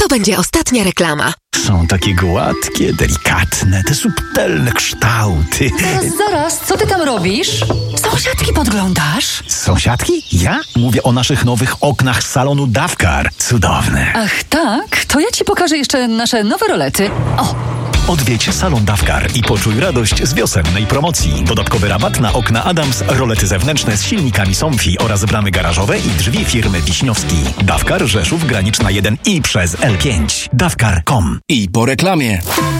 To będzie ostatnia reklama. Są takie gładkie, delikatne, te subtelne kształty. Zaraz, co ty tam robisz? Sąsiadki podglądasz? Sąsiadki? Ja? Mówię o naszych nowych oknach z salonu Davcar. Cudowne. Ach tak? To ja ci pokażę jeszcze nasze nowe rolety. O! Odwiedź salon Davcar i poczuj radość z wiosennej promocji. Dodatkowy rabat na okna Adams, rolety zewnętrzne z silnikami Somfy oraz bramy garażowe i drzwi firmy Wiśniowski. Davcar Rzeszów Graniczna 1 i przez L5. Davcar.com. I po reklamie.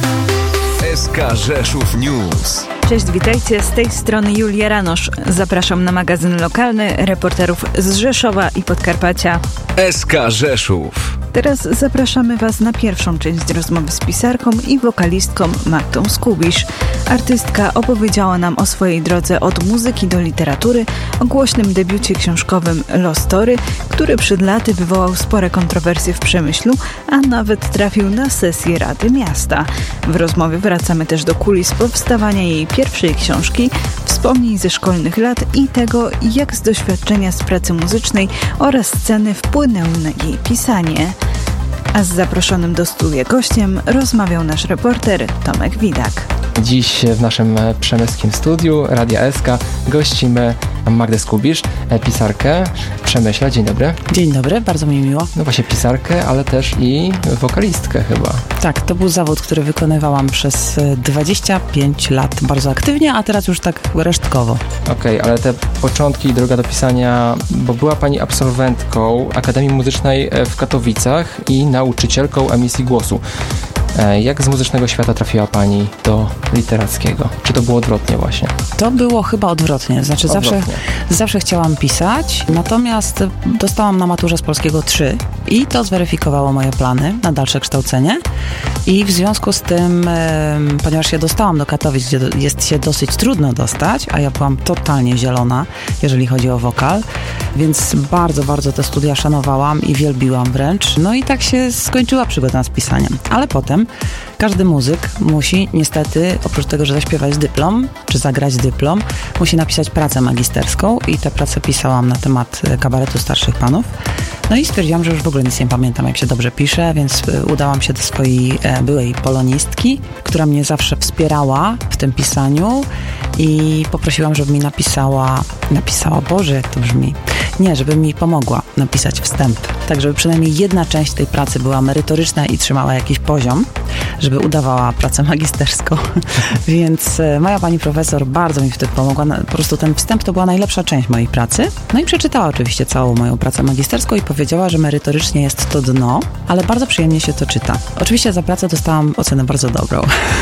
SK Rzeszów News. Cześć, witajcie. Z tej strony Julia Ranosz. Zapraszam na magazyn lokalny reporterów z Rzeszowa i Podkarpacia. SK Rzeszów. Teraz zapraszamy Was na pierwszą część rozmowy z pisarką i wokalistką Magdą Skubisz. Artystka opowiedziała nam o swojej drodze od muzyki do literatury, o głośnym debiucie książkowym Lost Story, który przed laty wywołał spore kontrowersje w Przemyślu, a nawet trafił na sesję Rady Miasta. W rozmowie wracamy też do kulis powstawania jej pierwszej książki, wspomnień ze szkolnych lat i tego, jak z doświadczenia z pracy muzycznej oraz sceny wpłynęły na jej pisanie. A z zaproszonym do studia gościem rozmawiał nasz reporter Tomek Widak. Dziś w naszym przemyskim studiu Radia SK gościmy Magdę Skubisz, pisarkę w Przemyśle. Dzień dobry. Dzień dobry, bardzo mi miło. No właśnie pisarkę, ale też i wokalistkę chyba. Tak, to był zawód, który wykonywałam przez 25 lat bardzo aktywnie, a teraz już tak resztkowo. Okej, ale te początki i droga do pisania, bo była Pani absolwentką Akademii Muzycznej w Katowicach i nauczycielką emisji głosu. Jak z muzycznego świata trafiła Pani do literackiego? Czy to było odwrotnie właśnie? To było chyba odwrotnie. Znaczy zawsze chciałam pisać, natomiast dostałam na maturze z polskiego 3 i to zweryfikowało moje plany na dalsze kształcenie. I w związku z tym, ponieważ się dostałam do Katowic, gdzie jest się dosyć trudno dostać, a ja byłam totalnie zielona, jeżeli chodzi o wokal, więc bardzo, bardzo te studia szanowałam i wielbiłam wręcz. No i tak się skończyła przygoda z pisaniem. Ale potem każdy muzyk musi niestety, oprócz tego, że zaśpiewać dyplom, czy zagrać dyplom, musi napisać pracę magisterską i tę pracę pisałam na temat kabaretu starszych panów. No i stwierdziłam, że już w ogóle nic nie pamiętam, jak się dobrze pisze, więc udałam się do swojej byłej polonistki, która mnie zawsze wspierała w tym pisaniu i poprosiłam, żeby mi napisała, Boże, jak to brzmi, nie, żeby mi pomogła napisać wstęp, tak żeby przynajmniej jedna część tej pracy była merytoryczna i trzymała jakiś poziom, żeby udawała pracę magisterską. Więc moja pani profesor bardzo mi wtedy pomogła. Po prostu ten wstęp to była najlepsza część mojej pracy. No i przeczytała oczywiście całą moją pracę magisterską i powiedziała, że merytorycznie jest to dno, ale bardzo przyjemnie się to czyta. Oczywiście za pracę dostałam ocenę bardzo dobrą.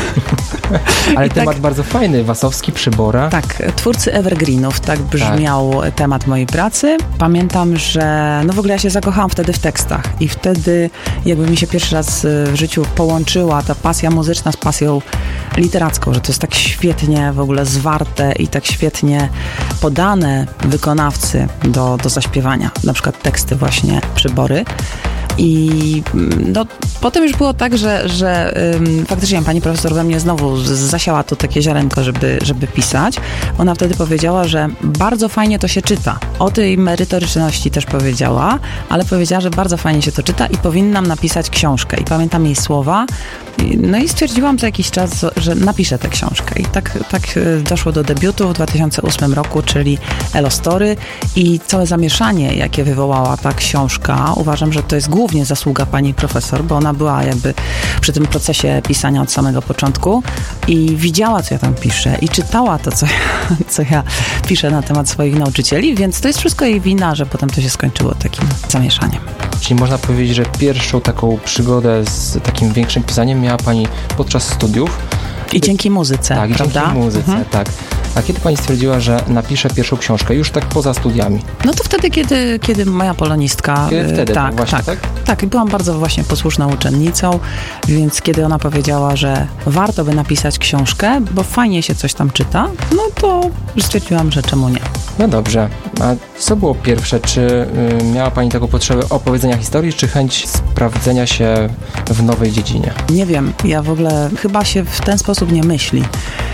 Ale temat bardzo fajny, Wasowski, Przybora. Tak, twórcy evergreenów, tak brzmiał temat mojej pracy. Pamiętam, że w ogóle ja się zakochałam wtedy w tekstach i wtedy jakby mi się pierwszy raz w życiu połączyła ta pasja muzyczna z pasją literacką, że to jest tak świetnie w ogóle zwarte i tak świetnie podane wykonawcy do zaśpiewania. Na przykład teksty właśnie Przybory. I potem już było tak, że faktycznie pani profesor we mnie znowu zasiała to takie ziarenko, żeby pisać. Ona wtedy powiedziała, że bardzo fajnie to się czyta. O tej merytoryczności też powiedziała, ale powiedziała, że bardzo fajnie się to czyta i powinnam napisać książkę. I pamiętam jej słowa. No i stwierdziłam za jakiś czas, że napiszę tę książkę. I tak doszło do debiutu w 2008 roku, czyli Lost Story. I całe zamieszanie, jakie wywołała ta książka, uważam, że to jest głównie zasługa pani profesor, bo ona była jakby przy tym procesie pisania od samego początku i widziała, co ja tam piszę i czytała to, co ja piszę na temat swoich nauczycieli, więc to jest wszystko jej wina, że potem to się skończyło takim zamieszaniem. Czyli można powiedzieć, że pierwszą taką przygodę z takim większym pisaniem miała Pani podczas studiów. I dzięki muzyce, tak, prawda? Dzięki muzyce, tak. A kiedy Pani stwierdziła, że napisze pierwszą książkę, już tak poza studiami? No to wtedy, kiedy moja polonistka... Wtedy, tak? Tak, i byłam bardzo właśnie posłuszną uczennicą, więc kiedy ona powiedziała, że warto by napisać książkę, bo fajnie się coś tam czyta, no to stwierdziłam, że czemu nie. No dobrze. A co było pierwsze? Czy miała Pani taką potrzebę opowiedzenia historii, czy chęć sprawdzenia się w nowej dziedzinie? Nie wiem. Ja w ogóle chyba się w ten sposób nie myśli.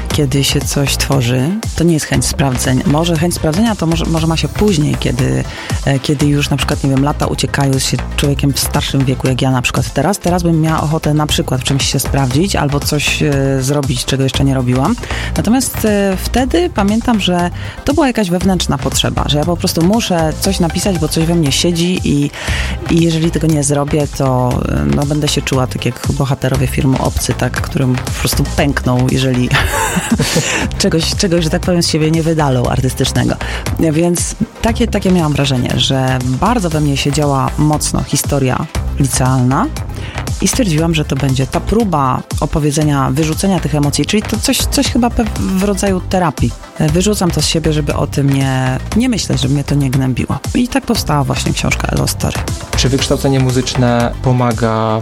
kiedy się coś tworzy, to nie jest chęć sprawdzenia. Może chęć sprawdzenia to może ma się później, kiedy już na przykład, nie wiem, lata uciekają z się człowiekiem w starszym wieku, jak ja na przykład teraz. Teraz bym miała ochotę na przykład w czymś się sprawdzić albo coś zrobić, czego jeszcze nie robiłam. Natomiast wtedy pamiętam, że to była jakaś wewnętrzna potrzeba, że ja po prostu muszę coś napisać, bo coś we mnie siedzi i jeżeli tego nie zrobię, to no, będę się czuła tak jak bohaterowie filmu Obcy, tak, którym po prostu pękną, jeżeli czegoś, że tak powiem, z siebie nie wydalą artystycznego. Więc takie miałam wrażenie, że bardzo we mnie siedziała mocno historia licealna i stwierdziłam, że to będzie ta próba opowiedzenia, wyrzucenia tych emocji, czyli to coś chyba w rodzaju terapii. Wyrzucam to z siebie, żeby o tym nie myśleć, żeby mnie to nie gnębiło. I tak powstała właśnie książka Elo Story. Czy wykształcenie muzyczne pomaga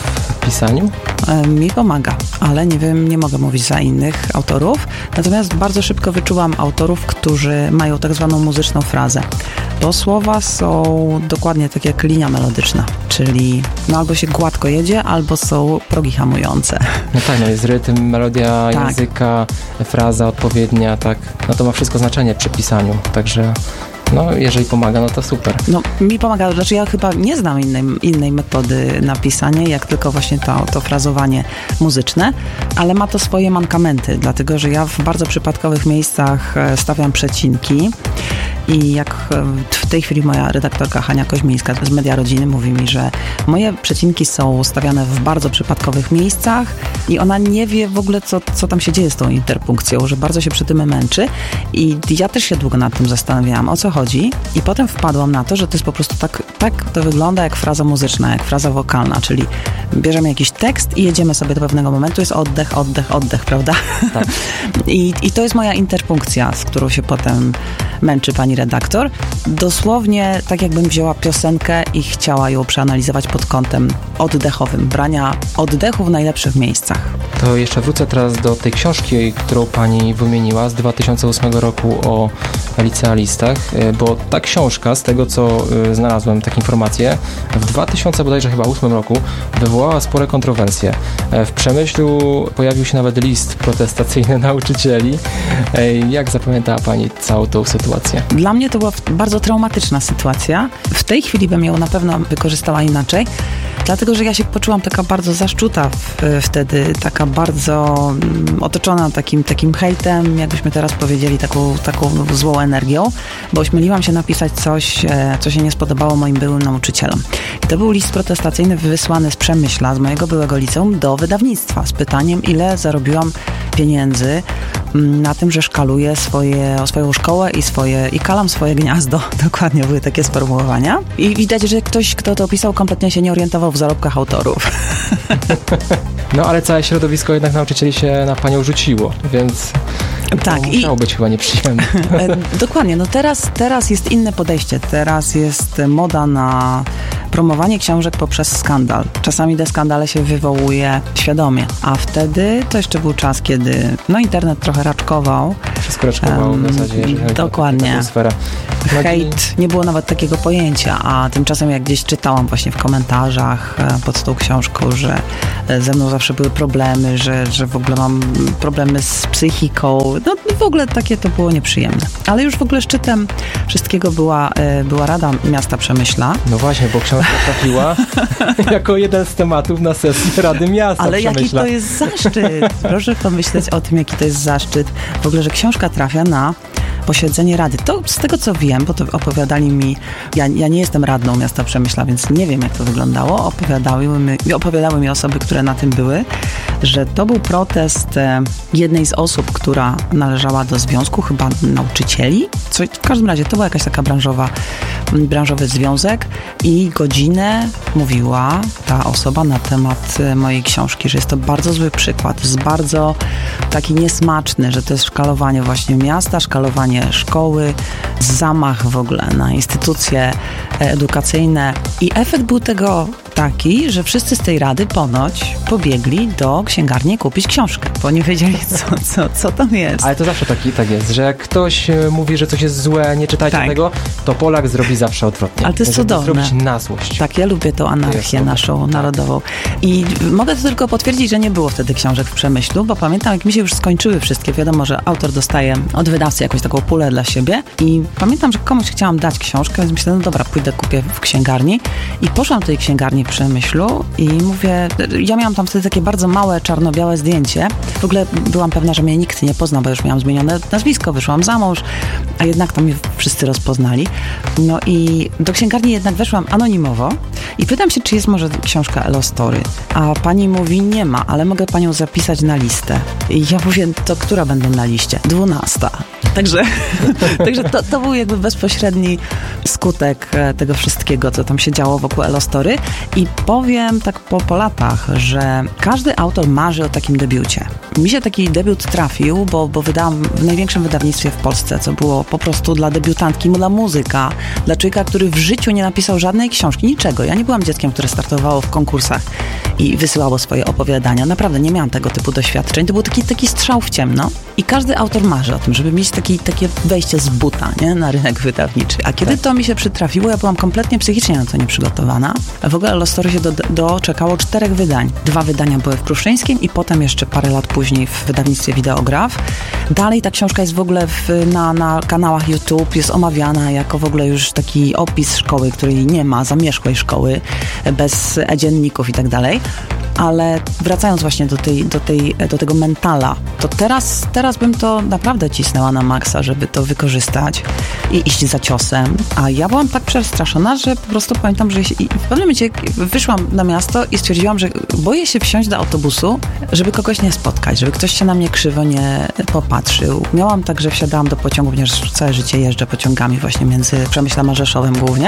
w pisaniu? Mi pomaga, ale nie mogę mówić za innych autorów. Natomiast bardzo szybko wyczułam autorów, którzy mają tak zwaną muzyczną frazę. Bo słowa są dokładnie tak jak linia melodyczna, czyli no albo się gładko jedzie, albo są progi hamujące. No tak, no jest rytm, melodia języka, fraza odpowiednia, tak. No to ma wszystko znaczenie przy pisaniu, także no jeżeli pomaga, no to super. No mi pomaga, znaczy ja chyba nie znam innej metody na pisanie, jak tylko właśnie to frazowanie muzyczne, ale ma to swoje mankamenty, dlatego że ja w bardzo przypadkowych miejscach stawiam przecinki i jak w tej chwili moja redaktorka Hania Koźmińska z Media Rodziny mówi mi, że moje przecinki są stawiane w bardzo przypadkowych miejscach i ona nie wie w ogóle, co tam się dzieje z tą interpunkcją, że bardzo się przy tym męczy i ja też się długo nad tym zastanawiałam, o co chodzi i potem wpadłam na to, że to jest po prostu tak to wygląda jak fraza muzyczna, jak fraza wokalna, czyli bierzemy jakiś tekst i jedziemy sobie do pewnego momentu, jest oddech, prawda? Tak. I to jest moja interpunkcja, z którą się potem męczy pani redaktor. Dosłownie tak jakbym wzięła piosenkę i chciała ją przeanalizować pod kątem oddechowym, brania oddechu w najlepszych miejscach. To jeszcze wrócę teraz do tej książki, którą pani wymieniła z 2008 roku o licealistach, bo ta książka, z tego co znalazłem takie informacje, w 2008 roku wywołała spore kontrowersje. W Przemyślu pojawił się nawet list protestacyjny nauczycieli. Jak zapamiętała pani całą tą sytuację? Dla mnie to była bardzo traumatyczna sytuacja. W tej chwili bym ją na pewno wykorzystała inaczej, dlatego że ja się poczułam taka bardzo zaszczuta wtedy, taka bardzo otoczona takim hejtem, jakbyśmy teraz powiedzieli, taką złą energią, bo ośmieliłam się napisać coś, co się nie spodobało moim byłym nauczycielom. I to był list protestacyjny wysłany z Przemyśla, z mojego byłego liceum do wydawnictwa z pytaniem, ile zarobiłam pieniędzy na tym, że szkaluję swoją szkołę i kalam swoje gniazdo. Dokładnie były takie sformułowania. I widać, że ktoś, kto to pisał, kompletnie się nie orientował w zarobkach autorów. No ale całe środowisko jednak nauczycieli się na panią rzuciło, więc tak, musiało być chyba nieprzyjemne. Dokładnie, no teraz jest inne podejście. Teraz jest moda na promowanie książek poprzez skandal. Czasami te skandale się wywołuje świadomie, a wtedy to jeszcze był czas, kiedy internet trochę raczkował. Wszystko raczkowało w zasadzie, jeżeli chodzi dokładnie. o atmosferę. Hejt, nie było nawet takiego pojęcia, a tymczasem jak gdzieś czytałam właśnie w komentarzach pod tą książką, że ze mną zawsze były problemy, że w ogóle mam problemy z psychiką, no w ogóle takie to było nieprzyjemne. Ale już w ogóle szczytem wszystkiego była Rada Miasta Przemyśla. No właśnie, bo książka trafiła jako jeden z tematów na sesji Rady Miasta Ale Przemyśla. jaki to jest zaszczyt! Proszę pomyśleć o tym, jaki to jest zaszczyt. W ogóle, że książka trafia na posiedzenie Rady. To z tego, co wiem, bo to opowiadali mi, ja nie jestem radną Miasta Przemyśla, więc nie wiem, jak to wyglądało. Opowiadały mi osoby, które na tym były, że to był protest jednej z osób, która należała do związku, chyba nauczycieli. W każdym razie to była jakaś taka branżowy związek i godzinę mówiła ta osoba na temat mojej książki, że jest to bardzo zły przykład, jest bardzo taki niesmaczny, że to jest szkalowanie właśnie miasta, szkalowanie szkoły, zamach w ogóle na instytucje edukacyjne i efekt był taki, że wszyscy z tej rady ponoć pobiegli do księgarni kupić książkę, bo nie wiedzieli, co tam jest. Ale to zawsze tak jest, że jak ktoś mówi, że coś jest złe, nie czytajcie tego, to Polak zrobi zawsze odwrotnie. Ale to jest cudowne. Zrobić na złość. Tak, ja lubię tą anarchię naszą narodową. I mogę to tylko potwierdzić, że nie było wtedy książek w Przemyślu, bo pamiętam, jak mi się już skończyły wszystkie. Wiadomo, że autor dostaje od wydawcy jakąś taką pulę dla siebie i pamiętam, że komuś chciałam dać książkę, więc myślę, no dobra, pójdę, kupię w księgarni i poszłam do tej księgarni w Przemyślu i mówię, ja miałam tam wtedy takie bardzo małe, czarno-białe zdjęcie. W ogóle byłam pewna, że mnie nikt nie pozna, bo już miałam zmienione nazwisko, wyszłam za mąż, a jednak tam mnie wszyscy rozpoznali. No i do księgarni jednak weszłam anonimowo i pytam się, czy jest może książka Elo Story. A pani mówi, nie ma, ale mogę panią zapisać na listę. I ja mówię, to która będę na liście? 12. Także to był jakby bezpośredni skutek tego wszystkiego, co tam się działo wokół Elo Story. I powiem tak po latach, że każdy autor marzy o takim debiucie. Mi się taki debiut trafił, bo wydałam w największym wydawnictwie w Polsce, co było po prostu dla debiutantki, dla muzyka, dla człowieka, który w życiu nie napisał żadnej książki, niczego. Ja nie byłam dzieckiem, które startowało w konkursach i wysyłało swoje opowiadania. Naprawdę nie miałam tego typu doświadczeń. To był taki strzał w ciemno. I każdy autor marzy o tym, żeby mieć takie wejście z buta, nie? Na rynek wydawniczy. A kiedy to mi się przytrafiło, ja byłam kompletnie psychicznie na to nieprzygotowana. W ogóle Elo Story się doczekało 4 wydań. 2 wydania były w Pruszyńskim i potem jeszcze parę lat później w wydawnictwie Wideograf. Dalej ta książka jest w ogóle na kanałach YouTube, jest omawiana jako w ogóle już taki opis szkoły, której nie ma, zamierzchłej szkoły, bez dzienników i tak dalej. Ale wracając właśnie do tego mentala, to teraz bym to naprawdę cisnęła na maksa, żeby to wykorzystać i iść za ciosem. A ja byłam tak przestraszona, że po prostu pamiętam, że w pewnym momencie wyszłam na miasto i stwierdziłam, że boję się wsiąść do autobusu, żeby kogoś nie spotkać, żeby ktoś się na mnie krzywo nie popatrzył. Miałam tak, że wsiadałam do pociągu, ponieważ całe życie jeżdżę pociągami właśnie między Przemyślem a Rzeszowem głównie,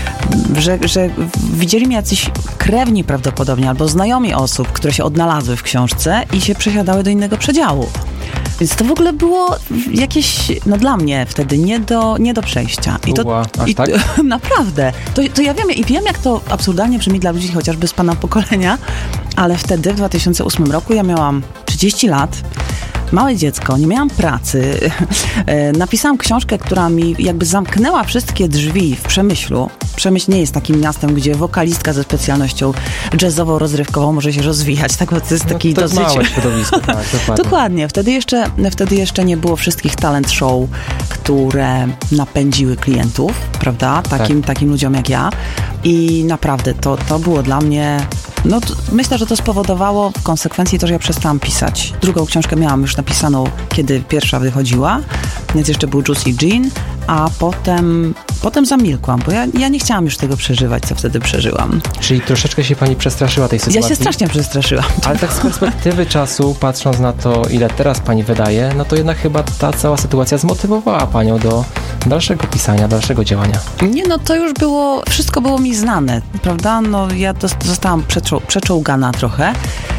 że widzieli mnie jacyś krewni prawdopodobnie albo znajomi osób, które się odnalazły w książce i się przesiadały do innego przedziału. Więc to w ogóle było jakieś, no dla mnie wtedy nie do przejścia. Tak? Naprawdę. To ja wiem jak to absurdalnie brzmi dla ludzi chociażby z pana pokolenia, ale wtedy w 2008 roku ja miałam 30 lat, małe dziecko, nie miałam pracy. Napisałam książkę, która mi jakby zamknęła wszystkie drzwi w Przemyślu. Przemyśl nie jest takim miastem, gdzie wokalistka ze specjalnością jazzową, rozrywkową może się rozwijać. Tak, bo to jest taki to dosyć... małe środowisko, tak, dokładnie. Dokładnie. Wtedy jeszcze nie było wszystkich talent show, które napędziły klientów, prawda? Takim ludziom jak ja. I naprawdę to było dla mnie... No, myślę, że to spowodowało w konsekwencji to, że ja przestałam pisać. Drugą książkę miałam już napisaną, kiedy pierwsza wychodziła, więc jeszcze był Juicy Gin, a potem zamilkłam, bo ja nie chciałam już tego przeżywać, co wtedy przeżyłam. Czyli troszeczkę się pani przestraszyła tej sytuacji? Ja się strasznie przestraszyłam. Ale tak z perspektywy czasu, patrząc na to, ile teraz pani wydaje, no to jednak chyba ta cała sytuacja zmotywowała panią do dalszego pisania, dalszego działania. Nie, no to już wszystko było mi znane, prawda? No ja zostałam przeczołgana trochę.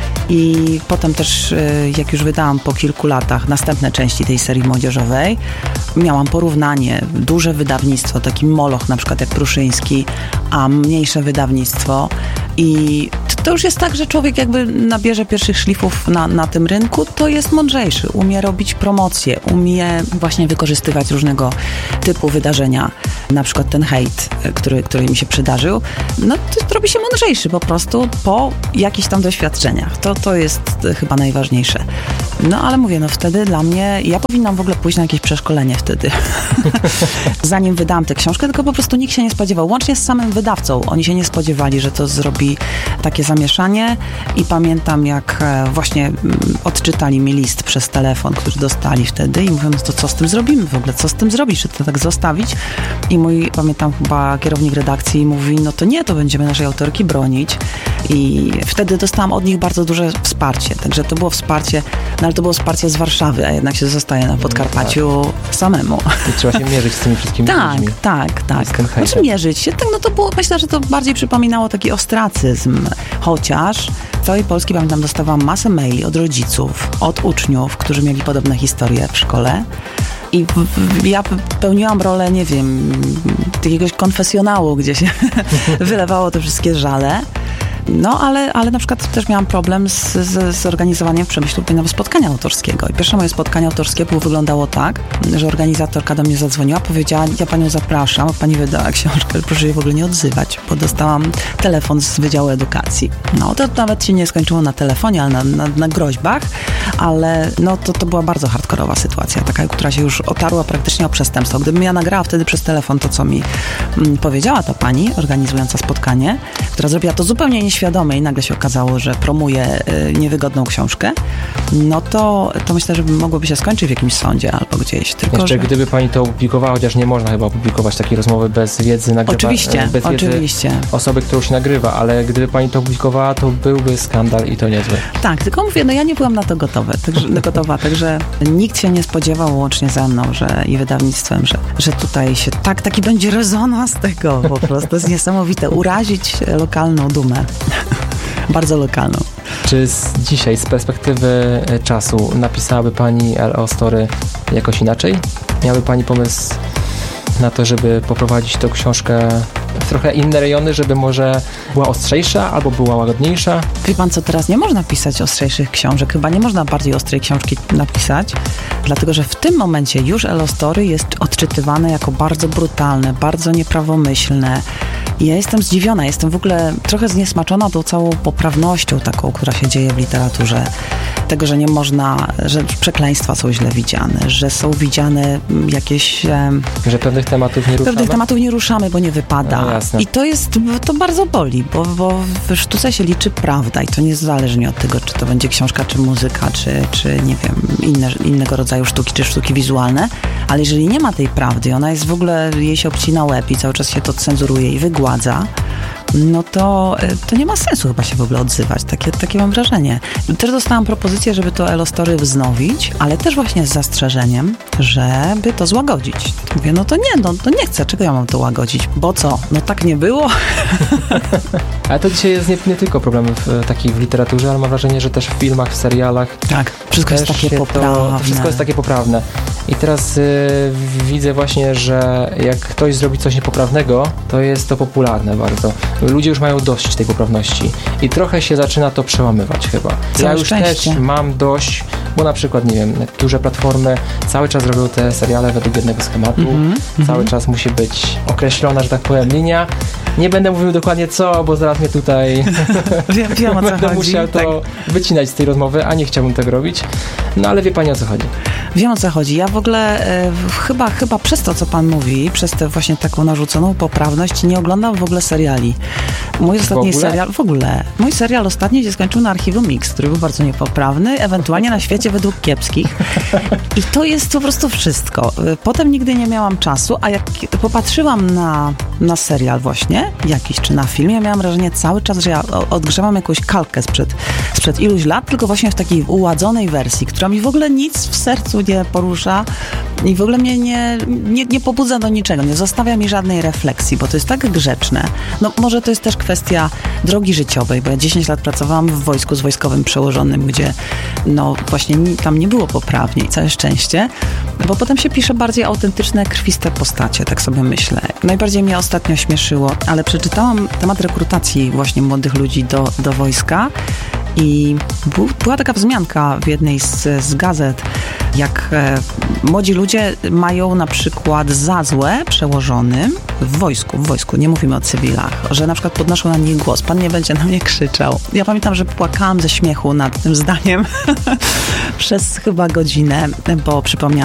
I potem też, jak już wydałam po kilku latach następne części tej serii młodzieżowej, miałam porównanie, duże wydawnictwo, taki moloch na przykład jak Pruszyński, a mniejsze wydawnictwo. I to już jest tak, że człowiek jakby nabierze pierwszych szlifów na tym rynku, to jest mądrzejszy, umie robić promocje, umie właśnie wykorzystywać różnego typu wydarzenia. Na przykład ten hejt, który mi się przydarzył, no to robi się mądrzejszy po prostu po jakichś tam doświadczeniach. To jest chyba najważniejsze. No ale mówię, no wtedy dla mnie, ja powinnam w ogóle pójść na jakieś przeszkolenie wtedy. Zanim wydałam tę książkę, tylko po prostu nikt się nie spodziewał. Łącznie z samym wydawcą. Oni się nie spodziewali, że to zrobi takie zamieszanie i pamiętam, jak właśnie odczytali mi list przez telefon, który dostali wtedy i mówią, no to co z tym zrobimy w ogóle? Co z tym zrobić? Czy to tak zostawić? I pamiętam chyba kierownik redakcji mówi, no to nie, to będziemy naszej autorki bronić. I wtedy dostałam od nich bardzo duże wsparcie. Także to było wsparcie, no ale to było wsparcie z Warszawy, a jednak się zostaje na Podkarpaciu samemu. I trzeba się mierzyć z tymi wszystkimi ludźmi. Tak. Znaczy mierzyć się, tak, no to było, myślę, że to bardziej przypominało taki ostracyzm. Chociaż w całej Polski, pamiętam, dostawałam masę maili od rodziców, od uczniów, którzy mieli podobne historie w szkole. I ja pełniłam rolę, nie wiem, jakiegoś konfesjonału, gdzie się wylewało te wszystkie żale. No, ale na przykład też miałam problem z zorganizowaniem w Przemyślu Urbaniowego spotkania autorskiego. I pierwsze moje spotkanie autorskie wyglądało tak, że organizatorka do mnie zadzwoniła, powiedziała, ja panią zapraszam, pani wydała książkę, proszę się w ogóle nie odzywać, bo dostałam telefon z Wydziału Edukacji. No, to nawet się nie skończyło na telefonie, ale na groźbach, ale no to była bardzo hardkorowa sytuacja, taka, która się już otarła praktycznie o przestępstwo. Gdybym ja nagrała wtedy przez telefon to, co mi powiedziała ta pani organizująca spotkanie, która zrobiła to zupełnie nieświadomie i nagle się okazało, że promuje niewygodną książkę, no to myślę, że mogłoby się skończyć w jakimś sądzie albo gdzieś. Tylko, jeszcze gdyby pani to opublikowała, chociaż nie można chyba opublikować takiej rozmowy bez wiedzy Oczywiście. Osoby, którą się nagrywa, ale gdyby pani to opublikowała, to byłby skandal i to niezły. Tak, tylko mówię, ja nie byłam na to gotowa, także nikt się nie spodziewał łącznie ze mną, i wydawnictwem, że tutaj się taki będzie rezonans tego, po prostu to jest niesamowite, urazić lokalną dumę. Bardzo lokalną. Czy dzisiaj, z perspektywy czasu, napisałaby pani LO Story jakoś inaczej? Miałaby pani pomysł na to, żeby poprowadzić tą książkę w trochę inne rejony, żeby może była ostrzejsza albo była łagodniejsza? Wie pan co, teraz nie można pisać ostrzejszych książek, chyba nie można bardziej ostrej książki napisać, dlatego że w tym momencie już LO Story jest odczytywane jako bardzo brutalne, bardzo nieprawomyślne. I ja jestem zdziwiona, jestem w ogóle trochę zniesmaczona tą całą poprawnością taką, która się dzieje w literaturze. Tego, że nie można, że przekleństwa są źle widziane, że są widziane jakieś... Że pewnych tematów nie ruszamy? Pewnych tematów nie ruszamy, bo nie wypada. No, jasne. I to bardzo boli, bo w sztuce się liczy prawda i to niezależnie od tego, czy to będzie książka, czy muzyka, czy nie wiem, innego rodzaju sztuki, czy sztuki wizualne, ale jeżeli nie ma tej prawdy, ona jest w ogóle, jej się obcina łeb i cały czas się to cenzuruje i wygładza, no to nie ma sensu chyba się w ogóle odzywać. Takie mam wrażenie. Też dostałam propozycję, żeby to LO Story wznowić, ale też właśnie z zastrzeżeniem, żeby to złagodzić. Mówię, to nie chcę. Czego ja mam to łagodzić? Bo co? No tak nie było? Ale to dzisiaj jest nie tylko problem takich w literaturze, ale mam wrażenie, że też w filmach, w serialach. Tak, wszystko jest takie poprawne. To wszystko jest takie poprawne. I teraz widzę właśnie, że jak ktoś zrobi coś niepoprawnego, to jest to popularne bardzo. Ludzie już mają dość tej poprawności i trochę się zaczyna to przełamywać chyba. Ja już też mam dość, bo na przykład, nie wiem, duże platformy cały czas robią te seriale według jednego schematu, cały czas musi być określona, że tak powiem, linia. Nie będę mówił dokładnie co, bo zaraz mnie tutaj wiem o co będę chodzi. musiał to wycinać z tej rozmowy, a nie chciałbym tego robić. No ale wie pani, o co chodzi. Wiem, o co chodzi. Ja w ogóle chyba przez to, co pan mówi, przez tę właśnie taką narzuconą poprawność, nie oglądam w ogóle seriali. Mój serial ostatni się skończył na Archiwum Mix, który był bardzo niepoprawny, ewentualnie na Świecie według kiepskich. I to jest po prostu wszystko. Potem nigdy nie miałam czasu, a jak popatrzyłam na serial właśnie, jakiś, czy na film, ja miałam wrażenie cały czas, że ja odgrzewam jakąś kalkę sprzed iluś lat, tylko właśnie w takiej uładzonej wersji, która mi w ogóle nic w sercu nie porusza i w ogóle mnie nie pobudza do niczego, nie zostawia mi żadnej refleksji, bo to jest tak grzeczne. No może to jest też kwestia drogi życiowej, bo ja 10 lat pracowałam w wojsku z wojskowym przełożonym, gdzie no właśnie tam nie było poprawnie i całe szczęście, bo potem się pisze bardziej autentyczne, krwiste postacie, tak sobie myślę. Najbardziej mnie ostatnio śmieszyło, ale przeczytałam temat rekrutacji właśnie młodych ludzi do wojska i była taka wzmianka w jednej z gazet, jak młodzi ludzie mają na przykład za złe przełożonym w wojsku, nie mówimy o cywilach, że na przykład podnoszą na nich głos, pan nie będzie na mnie krzyczał. Ja pamiętam, że płakałam ze śmiechu nad tym zdaniem przez chyba godzinę, bo przypomniałam